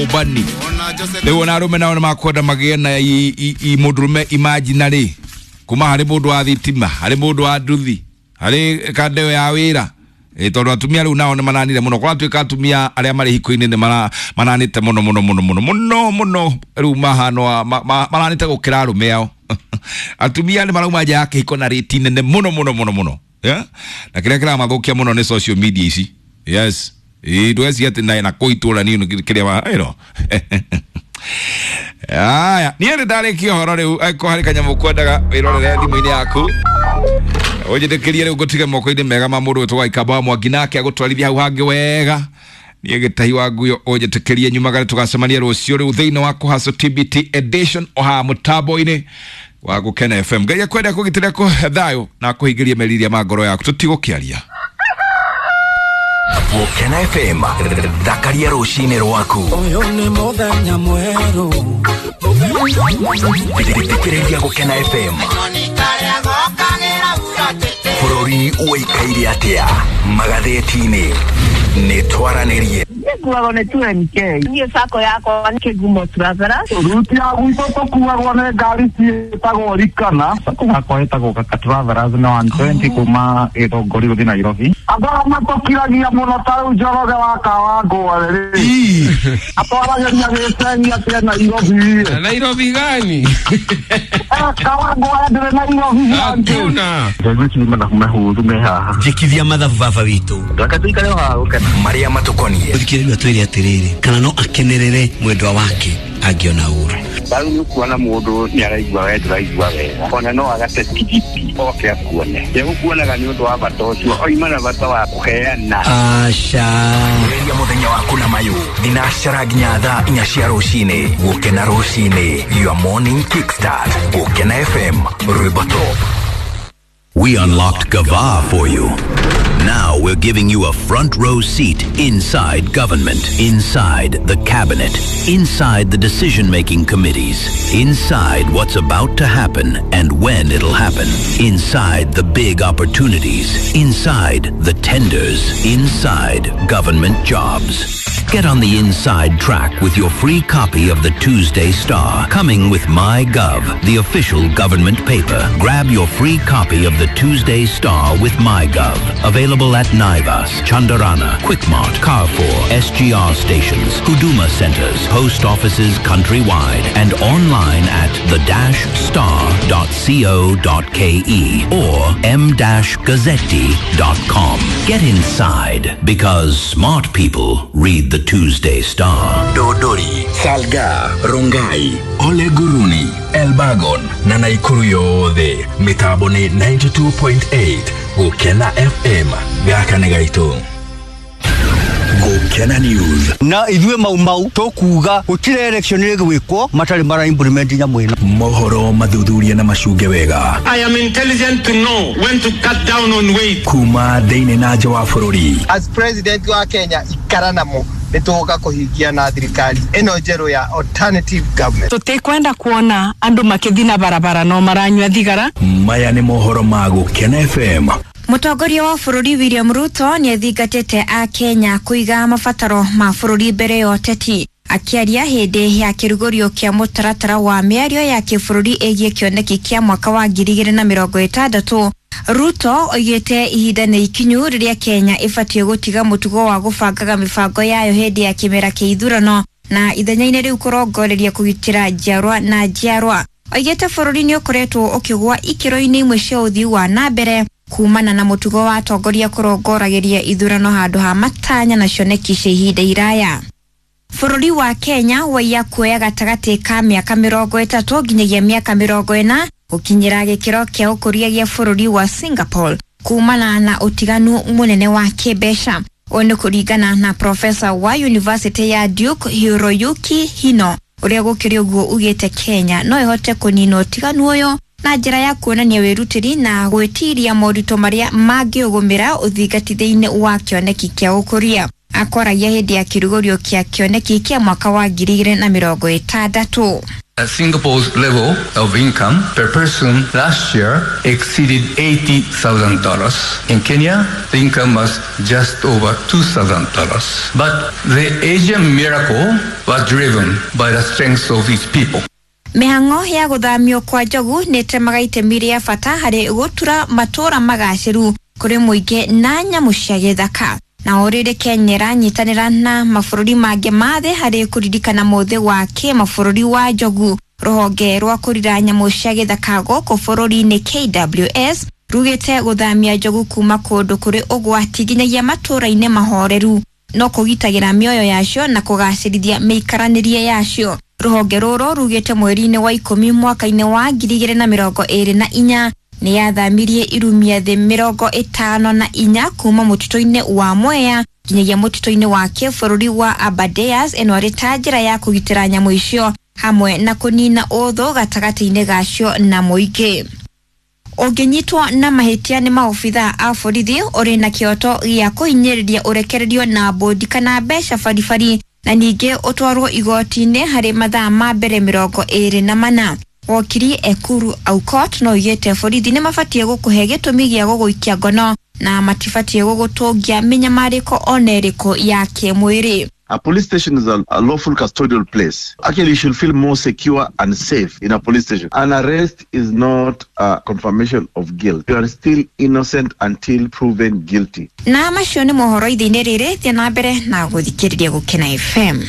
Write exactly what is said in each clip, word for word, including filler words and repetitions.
nyumbani. Leo na rume na makwenda magena i, i, i mudrume imaginary. Kuma hari mundu wa thitima, hari mundu wa nduthi, hari kandeo ya wira. E tondu atumia riu nao ni mananire muno kwa tuika atumia aria mari hiko-ini ni mananite muno muno muno muno muno muno riu mahano mananite gukira arume ao. Atumia ni marauma nja yake hiko na rate nene muno muno muno muno. Yeah? Na kile kila mathukia muno ni social media ici. Yes. E ndwesi ati na na koitura ni kile wa you know. Aya, ni ende dale kihoro riu aiko hari kanyamu kwendaga wirorere thimu-ini yaku. Oje dekeria riu gutige moko-ini mega ma mundu wetwa Ikamba Mwangi nake agutwarithia hau hangi wega. Ni gitahi wa nguyo oje dekeria nyumagare tugacemania rucio riu thiini wa Kuhaso T B T edition oha mutambo-ini wa Gukena F M. Ngai akwenda kugitira ko thayo na kuhingiria meriria ma ngoro yaku tutigukiaria. Gukena F M thakaria rucini rwaku. Uyu ni muthenya mweru. Thikiriria Gukena F M. Bururi uikaire atia magatheti-ini ni twaranirie kuagwo ne two M K niyo sako yako ni Kigumo Travellers ruti ya gwito to kuagwo ne ngari cietagwo rikana sako yako etagwo Kaka Travellers na one twenty kuma Githongori guthi Nairobi agora matokiragia muno ta Njoroge wa Kawango riri atwaragia gĩceni atia Nairobi Nairobi gani Kawango ndire Nairobi hatuna ndio mana mahuru meha jikithia mathabu baba witu ndakatika leo ha ukana maria matukonie thikiriria twiri atiriri kana no akenerere mwendwa wake agiona uru bali ni kuona mundu ni araigwa wetu araigwa wega ona no agate tikipi oke akuone yego kuona gani undu wa batocio oimana bata wa kuheana asha ya muthenya waku na mayu dinashara nginya thaa inya cia rucini Gukena rucini your morning kickstart Gukena F M Rwimbo Top. We unlocked Gava for you. Now we're giving you a front row seat inside government, inside the cabinet, inside the decision-making committees, inside what's about to happen and when it'll happen, inside the big opportunities, inside the tenders, inside government jobs. Get on the inside track with your free copy of the Tuesday Star, coming with MyGov, the official government paper. Grab your free copy of the Tuesday Star with MyGov. Available at Naivas, Chandarana, Quickmart, Carrefour, S G R stations, Huduma centers, post offices countrywide, and online at the dash star dot co dot ke or m dash gazzetti dot com. Get inside, because smart people read the Tuesday Star. Dodori, Salga, Rongai, Oleguruni, Elbagon, na Naikuru yothe, mitabone ninety-two point eight, Gukena F M, gaka negaito. Gukena News. Na idwe mau mau tokuga gutire election iri gwikwo matari mara implement nya mwena Mohoro mathuthuria na macunge wega. I am intelligent to know when to cut down on weight. Kuma thiini na nja wa bururi. As president wa Kenya ikaranamo nituga kuhingia na thirikari eno njeru ya alternative government. Tutikwenda kuona andu makithina barabara no maranywa thigara. Maya ni mohoro ma Gukena F M. Mutongoria wa bururi William Ruto ni athingatite a Kenya kuiga mabataro ma bururi mbere ya uteti. Akiaria hindi ya kirugorio kia mutaratara wa miario ya kibururi egie kioneki kia mwaka wa ngiri igiri na mirongo itandatu, Ruto oigite ihinda ni ikinyu riria Kenya ibatie gutiga mutugo wa gubangaga mibango yayo hindi ya kimera kia ithurano na ithenya-ini riu kurongoreria kugitira njiarwa na njiarwa. Oigite bururi ni ukoretwo ukigwa ikiro-ini imwe cia uthii wa na mbere kumana na mutugo wa atongoria kurongoragiria ithurano handu ha matanya na cioneki cia ihinda iraya. Bururi wa Kenya waiya kuoya gatagati ka miaka mirongo itatu nginyagia miaka mirongo ina gukinyira gikiro kia ukuria gia bururi wa Singapore kumana na utiganu munene wa kibesha. Ono kuringana na professor wa University ya Duke Hiroyuki Hino uria gukirio guo ugite Kenya no ihote kunina utiganu uyo na njira ya kuonania wirutiri na gwitiria morito maria mangiugumira uthingatithia-ini wa kioneki kia ukuria. Akoragia hindi ya kirugorio kia kioneki kia mwaka wa ngiri igiri na mirongo itandatu. Uh, Singapore's level of income per person last year exceeded eighty thousand dollars. In Kenya, the income was just over two thousand dollars. But the Asian miracle was driven by the strength of its people. Mihango ya guthamio kwa njogu nitemaga itemi ria bata hari gutura matura magaciru kuri muingi na nyamu cia githaka na orire Kenya ranyitanira na mabũrũri mangĩ mathe hari kuririkana mothe wa ki mabũrũri wa njogu. Ruhonge rwa kurira nyamu cia githaka gũkũ bũrũri-inĩ K W S rugite guthamia njogu kuma kũndũ kuri ũgwati nginyagia matũra-inĩ mahoreru no kũgitagira mioyo yacio na kũgacĩrithia mĩikaranĩrie yacio. Ruhonge rũrũ rugite mweri-inĩ wa ikũmi mwaka-inĩ wa ngiri igĩrĩ na mĩrongo ĩrĩ na inya ni yathamirie irumia thĩ mĩrongo ĩtano na inya kuma mũtitũ-inĩ wa Mwea nginyagia mũtitũ-inĩ wa kĩbũrũri wa Aberdares ĩno arĩ ta njĩra ya kũgitĩra nyamũ icio hamwe na kũnina ũthũ gatagatĩ-inĩ gacio na mũingĩ. Ũngĩnyitwo na mahĩtia nĩ maobithaa a borithi ũrĩ na kĩoto gĩa kũhinyĩrĩria ũrekererio na mbũndi kana mbeca baribari na ningĩ ũtwarwo igoti-inĩ harĩ mathaa ma mbere mĩrongo ĩrĩ na mana. Wakiri Ekuru Aukot no yete borithi nĩ mabatie gũkũhe gĩtũmi gĩa gũgũikia ngono na matibatie gũgũtũngia mĩnyamarĩko ona ĩrĩkũ ya kĩmwĩrĩ. A police station is a, a lawful custodial place. Actually, you should feel more secure and safe in a police station. An arrest is not a confirmation of guilt. You are still innocent until proven guilty. Na macio nĩ mohoro ithiinĩ rĩrĩ thĩ na mbere na gũthikĩrĩria Gũkena F M.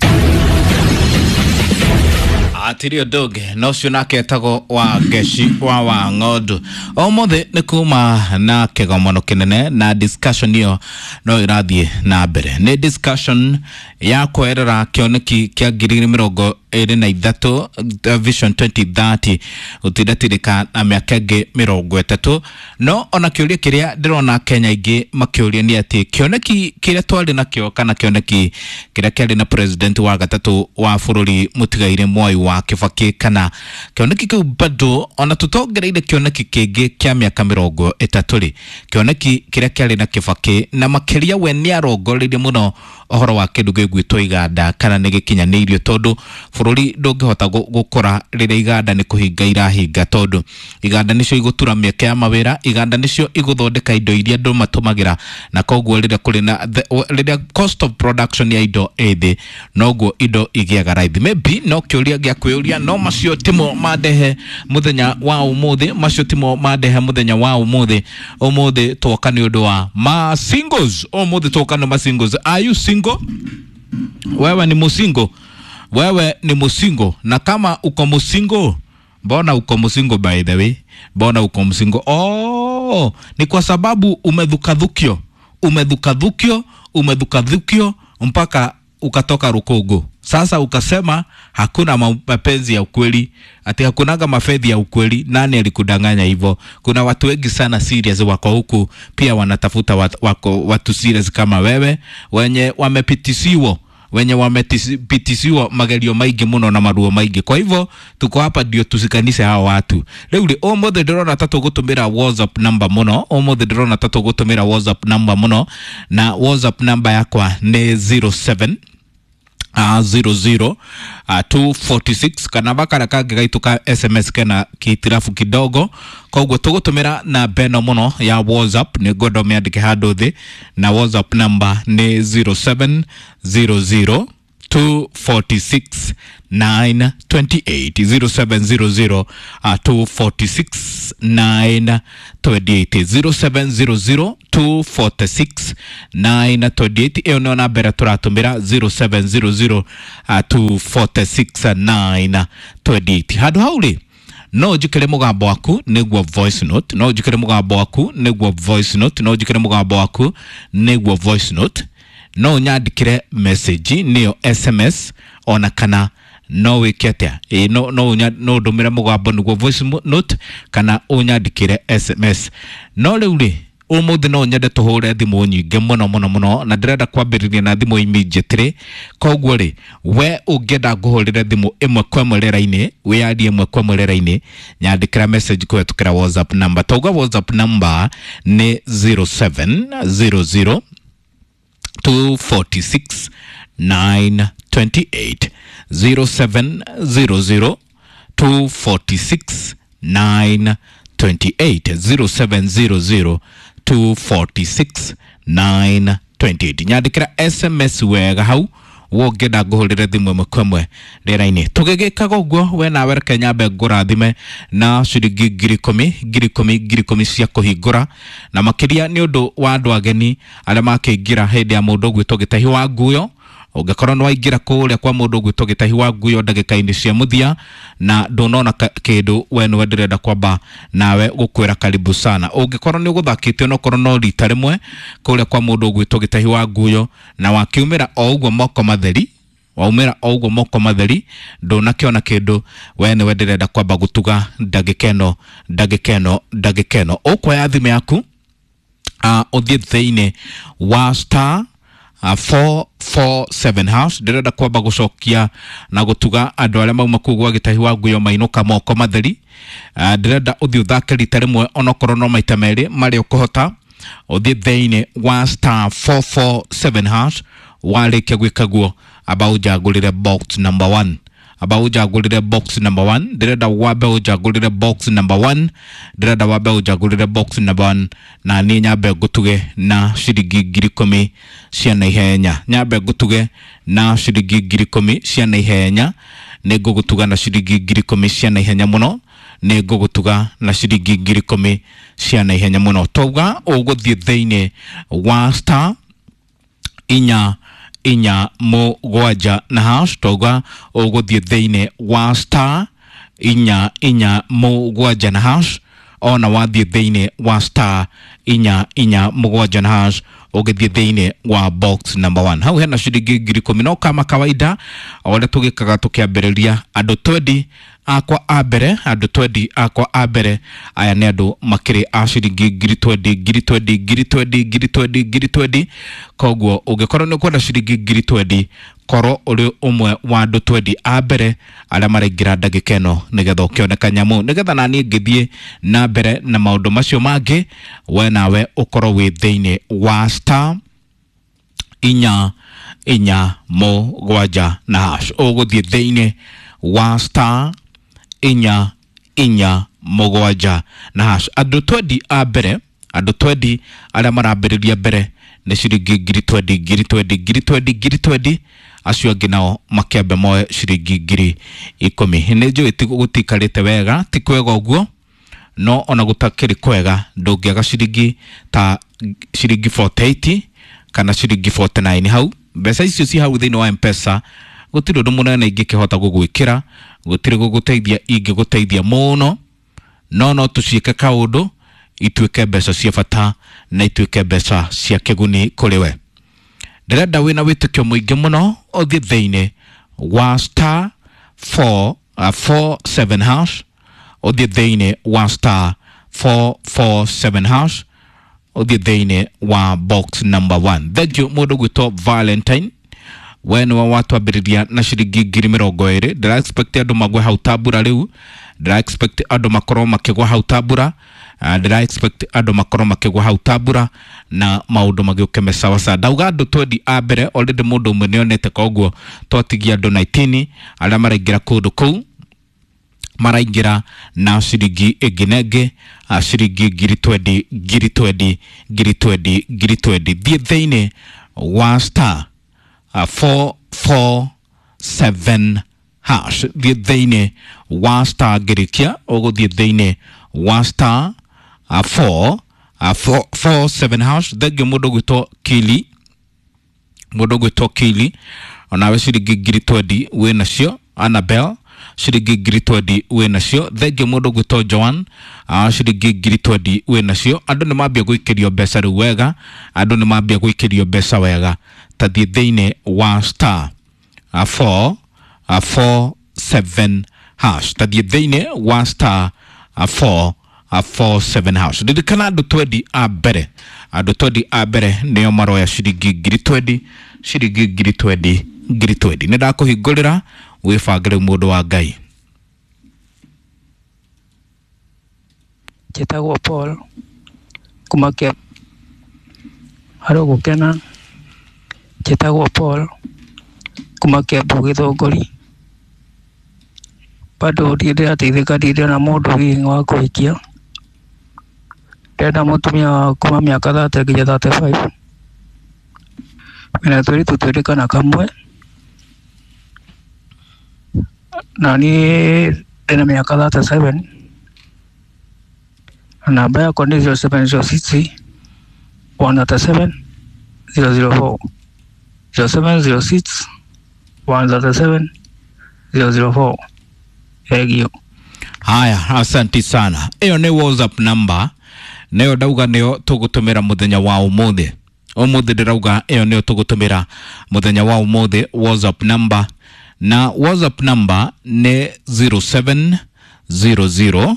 Atirio dog no cionake tago wa geshi wa wa ngodo omothe nĩ kuma na kĩgomano kĩnene na discussion iyo no irathie na mbere nĩ discussion ya kwerera kĩoneki kĩa ngiri mĩrongo ĩrĩ na ithatũ vision twenty thirty utidatirika na mĩaka ĩngĩ mĩrongo ĩtatũ no ona kĩũria kĩrĩa ndĩrona Kenya ingĩ makĩũria nĩ atĩ kĩoneki kĩrĩa twarĩ nakĩo kana kĩoneki kĩrĩa kĩarĩ na president wa gatatũ wa bũrũri mũtigaire Mwai wa Kibaki kana kĩoneki kĩu bado ona tũtongereire kĩoneki kĩngĩ kĩa mĩaka mĩrongo ĩtatũ rĩ kĩoneki kĩrĩa kĩarĩ na Kibaki na makĩria we nĩ arongoreirie mũno ohoro wa kĩndũ gĩgwĩtwo iganda kana nĩ gĩkinyanĩirio tondũ bũrũri ndũngĩhota gũkũra rĩrĩa iganda nĩ kũhinga irahinga tondũ iganda nĩcio igũtura mĩeke ya mawĩra iganda nĩcio igũthondeka indo iria andũ matũmagĩra na koguo rĩrĩa kũrĩ na rĩrĩa cost of production ya indo ĩthĩ noguo indo igĩaga raithi maybe no kĩũria gĩa kwĩũria no macio timo madehe mũthenya wa ũmũthĩ macio timo madehe mũthenya wa ũmũthĩ ũmũthĩ twoka nĩ ũndũ wa ma singles ũmũthĩ twoka nĩ ma singles are you single? Wewe ni musingo wewe ni musingo na kama uko musingo mbona uko musingo by the way mbona uko musingo oh ni kwa sababu umedhukadhukio umedhukadhukio umedhukadhukio mpaka ukatoka Rukogo sasa ukasema hakuna mapenzi ya ukweli ati hakunaga mafedhi ya ukweli nani alikudanganya hivyo kuna watu wengi sana serious wako huku pia wanatafuta wat, wako watu serious kama wewe wenye wamepitisiwa wenye wamepitisiwa magerio maigi muno na maruo maigi kwa hivyo tuko hapa ndio tusikanise hao watu leo o mothe ndĩrona tatu gutumira WhatsApp number muno o mothe ndĩrona tatu gutumira WhatsApp number muno na WhatsApp number yakwa ni zero seven Uh, zero zero uh, two forty six kana bakara kage gaituka S M S kana kitirafu kidogo koguo tugutumira na beno muno ya WhatsApp ni godo meandike hado thi na WhatsApp number ni zero seven zero zero two forty six nine two eight zero seven zero zero two forty six nine two eight zero seven zero zero two forty six nine two eight eo no nambera turatumira zero seven zero zero two forty six nine two eight hadu hauli no jikere mugambo waku niguo voice note no jikere mugambo waku niguo voice note no jikere mugambo waku niguo voice note no nyandikire message niyo S M S ona kana no wiketea e no no nya no ndumira mugambo niguo voice note kana unyandikire S M S no leuli umuthi no nyende tuhure thimu nyinge muno muno muno na ndirenda kwambiriria na thimu immediately koguo ri we ungenda nguhurire thimu imwe kwa mwerera-ini wiyadie imwe kwa mwerera-ini nyandikira message kwetukira WhatsApp number toga WhatsApp number ni zero seven zero zero two forty six nine two eight zero seven zero zero two four six nine two eight zero seven zero zero two four six nine two eight. Nyandikira S M S wega hau wogeda guhurire thimwe mkwemwe rera-ini tugigikaga uguo we nawe reke nyambe ngurathime na ciringi ngiri ikumi ngiri ikumi ngiri ikumi cia kuhingura na makiria ni undu wa andu ageni aria makiingira hindi ya mundu gwitwo gitahi wa nguyo ungikorwo no aingira kuria kwa mundu gwitwo gitahi wa nguyo ndagika-ini cia muthia na ndunona kindu we no ndirenda kwamba nawe gukwira karibu sana. Ungikorwo ni uguthakite no korwo no rita rimwe kuria kwa mundu gwitwo gitahi wa nguyo na wakiumira o uguo moko matheri waumira o uguo moko matheri ndunakiona kindu we no ndirenda kwamba gutuga ndagikeno ndagikeno ndagikeno ukwa thime yaku a uthie thiine wa star Uh, four four seven house ndirenda kwamba gucokia na gutuga andu aria mauma kugwa gitahi wa nguyo mainuka moko matheri. Uh, ndirenda uthie uthake rita rimwe onokorwo no maita meri mari ukuhota uthie thiine wa star four four seven house warikia gwika guo aba ujagurire box number one aba ujagurire box number one ndirenda wabe ujagurire box number one ndirenda wabe ujagurire box number one na ni nyambe gutuge na ciringi ngiri ikumi cia na ihenya nyambe gutuge na ciringi ngiri ikumi cia na ihenya ni ngugutuga na ciringi ngiri ikumi cia na ihenya muno ni ngugutuga na ciringi ngiri ikumi cia na ihenya muno toga uguthie thiine wa star inya inya mugwanja na hash toga uguthie thiine wa star inya inya mugwanja na hash ona wathie thiine wa star inya inya mugwanja na hash ugithie thiine wa box number one hau hena ciringi ngiri ikumi no kama kawaida ole tugikaga tukiambiriria andu twendi akwa abere andu twendi akwa abere aya ni andu makiri a ciringi ngiri twendi ngiri twendi ngiri twendi ngiri twendi ngiri twendi koguo ungikorwo ni kwenda ciringi ngiri twendi koro uri umwe wa andu twendi abere aria maraingira ndagikeno nigetha ukioneka nyamu nigetha nani ngithie na mbere na maundu macio mangi we nawe ukorwo wi thiine wa star inya inya mugwanja na hash uguthie thiine wa star inya inya mugwanja na hash andu twendi a mbere andu twendi aria marambiriria mbere ni ciringi ngiri twendi ngiri twendi ngiri twendi ngiri twendi acio angi nao makiambe moe ciringi ngiri ikumi ni njui ti gutikarite wega ti kwega uguo no ona gutakiri kwega ndungiaga ciringi ta ciringi forty eight kana ciringi forty nine hau mbeca icio ci hau thiini wa M-Pesa gutiri undu munene ingikihota gugwikira gutiri guguteithia ingiguteithia muno no no tuciike kaundu ituike mbeca cia bata na ituike mbeca cia kiguni kuri we ndirenda wina witikio muingi muno uthie thiine wa star four four seven hash uthie thiine wa star four four seven hash uthie thiine wa box number one. Thank you mundu gwitwo Valentine when wa watu abiriria na ciringi ngiri mirongo iri ndira expect andu magwe hau tabura riu ndira expect andu makorwo makigwa hau tabura ndira expect andu makorwo makigwa hau tabura na maundu magiuke mesawa sa ndauga andu twendi a mbere already mundu umwe nionete koguo twatigia andu nineteen aria maraingira kundu kuu maraingira na ciringi iginenge ciringi ngiri twendi ngiri twendi ngiri twendi ngiri twendi thie thiine wa star Uh, four four seven hash thie thiine wa star ngirikia uguthie thiine wa star uh, four uh, four four seven hash thenge mundu gwitwo Kili mundu gwitwo Kili onawe ciringi ngiri twendi we nacio Annabelle ciringi ngiri twendi we nacio thenge mundu gwitwo Joan uh, ciringi ngiri twendi we nacio andu ni mambia guikirio mbeca riu wega andu ni mambia guikirio mbeca wega tathie thiine wa star uh, four uh, four seven hash tathie thiine wa star uh, four uh, four seven hash ndikana andu twendi a mbere andu twendi a mbere nio maroya ciringi ngiri twendi ciringi ngiri twendi ngiri twendi nindakuhingurira wifangire mundu wa Ngai. Chetagwo Paul kumake haro gukena Chetagwo Paul kumake bugithongori bado ndiende ateithĩka ndiende na mũndũ wĩ wa kũhikia ndenda mũtumia kuma mĩaka thate nginya thirty-five na tũirĩtu twĩrĩ kana kamwe na niĩ ndĩna mĩaka thirty-seven namba yakwa nĩ zero seven zero six one three seven zero zero four zero seven zero six one three seven zero zero four. Egio. Haya, asante sana. Eyo ne WhatsApp number. Neo dauga neo tugutumira muthenya wa umuthi. Umuthi ndirauga eyo neo tugutumira muthenya wa umuthi WhatsApp number. Na WhatsApp number ne zero seven zero zero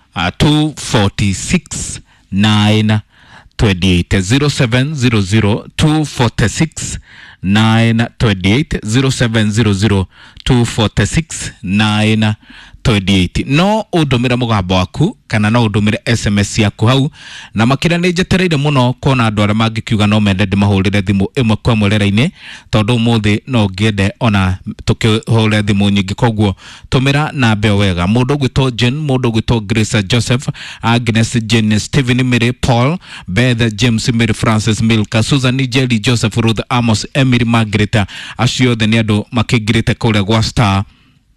two four six nine two eight zero seven zero zero two four six nine two eight zero seven zero zero two four six nine two eight. No udumira mugambo waku kana no udumire S M S yaku hau na makira ni jetereire muno kona andu aria mangikiuga no mende ndimahurire thimu imwe kwa mwerera-ini tondu muthi no ngiende ona tukihurire thimu nyingi koguo tumira nambe wega mundu gwitwo Jen mundu gwitwo Grace Joseph Agnes Jane Stephen Mary Paul Beth James Mary Francis Milka Susan Jelly Joseph Ruth Amos Emily Margaret acio the ni andu makigirite kule gwa star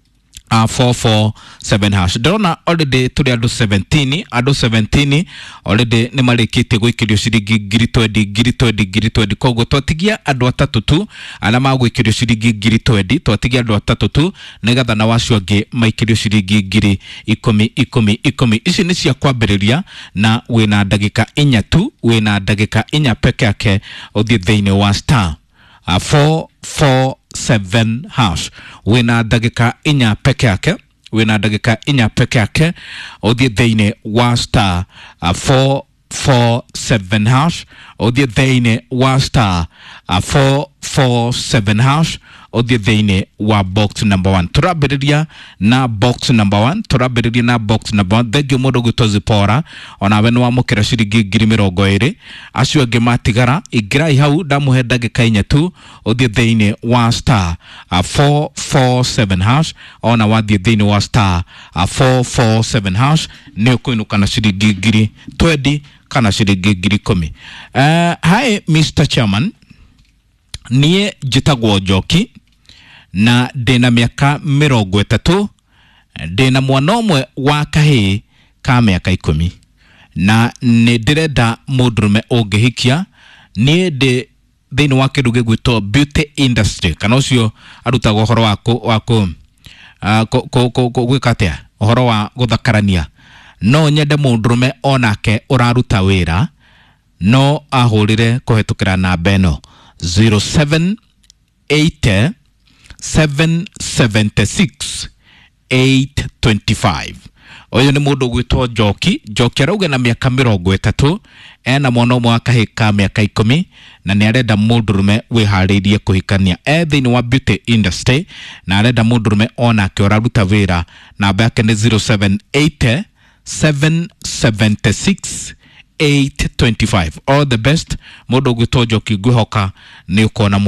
Uh, four four seven hash. Dona already tuli adu seventeen adu seventeen already ni marikite gwikirio ciringi ngiri twenty ngiri twenty ngiri twenty kogo twatigia adu atatu tu alama gwikirio ciringi ngiri twenty twatigia adu atatu tu nigatha na wacio angi maikirio ciringi ngiri ikumi ikumi ikumi. Ici ni cia kwambiriria na wina ndagika inya tu wina ndagika inya peke yake uthie thiini wa star uh, four four seven hash. Wina ndagika inya peke yake wina ndagika inya peke yake uthie thiini wa star uh, four four seven hash uthie thiini wa star uh, four four seven hash uthie thiini wa box number one. Turabiriria na box number one turabiriria na box number one. Thegio mundu gwitwo Zipora ona we ni wamukira ciringi ngiri mirongo iri acio angi matigara igirai hau ndamuhe ndagika inya tu uthie thiini wa star uh, four four seven hash ona wathie thiini wa star uh, four four seven hash ni ukuinuka na ciringi ngiri twenty kana ciringi ngiri kumi. Uh, hi Mister Chairman, nie jitagwo Njoki na ndina miaka mirongo itatu ndina mwana umwe wa kahi ka miaka ikumi na ni ndirenda mundurume ungihikia nie ndi thiini wa kindu gigwitwo beauty industry kana ucio arutagwo horo wako wako gwikatia horo wa guthakarania no nyende mundurume onake uraruta wira no ahurire kuhetukira namba eno zero seven eight seven seven six eight two five. Oyo ni mundu gwitwo Njoki. Njoki arauga na miaka mirongo itatu ena mwana umwe wa kahika miaka ikumi na ni arenda mundurume wihariirie kuhikania e thiini wa beauty industry na arenda mundurume onake uraruta wira. Namba yake ni zero seven eight seven seven six eight two five. All the best mundu gwitwo Njoki ngwihoka ni ukona